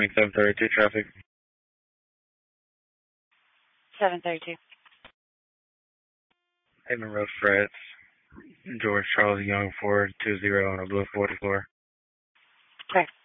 me 732 traffic. 732. Haven Road, Freds. George Charles Young, Ford 20 on a blue 44. Okay.